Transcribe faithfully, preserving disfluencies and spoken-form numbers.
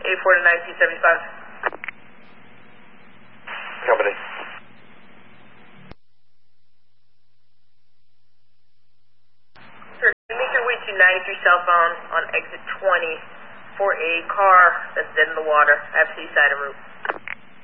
eight four to nineteen seventy-five. Company. Sir, can you make your way to ninety-three southbound on exit twenty for a car that's dead in the water, F C side of route.